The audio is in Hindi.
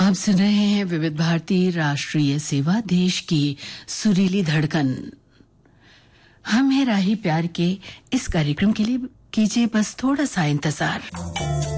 आप सुन रहे हैं विविध भारती राष्ट्रीय सेवा, देश की सुरीली धड़कन। हम हैं राही प्यार के इस कार्यक्रम के लिए कीजिए बस थोड़ा सा इंतजार।